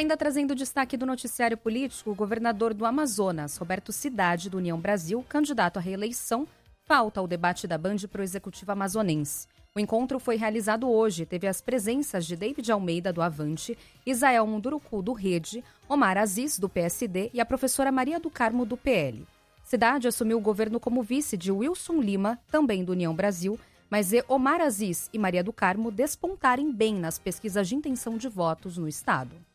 Ainda trazendo destaque do noticiário político, o governador do Amazonas, Roberto Cidade, do União Brasil, candidato à reeleição, falta ao debate da Band para o Executivo amazonense. O encontro foi realizado hoje, teve as presenças de David Almeida, do Avante, Isael Munduruku, do Rede, Omar Aziz, do PSD e a professora Maria do Carmo, do PL. Cidade assumiu o governo como vice de Wilson Lima, também do União Brasil, mas vê Omar Aziz e Maria do Carmo despontarem bem nas pesquisas de intenção de votos no estado.